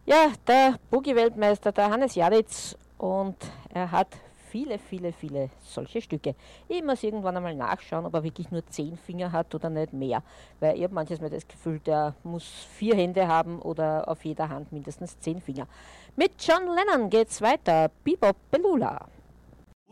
Ja, der Boogie-Weltmeister, der Hannes Jaditz, und er hat viele solche Stücke. Ich muss irgendwann einmal nachschauen, ob er wirklich nur 10 Finger hat oder nicht mehr. Weil ich habe manches Mal das Gefühl, der muss 4 Hände haben oder auf jeder Hand mindestens 10 Finger. Mit John Lennon geht's weiter. Bebop Belula.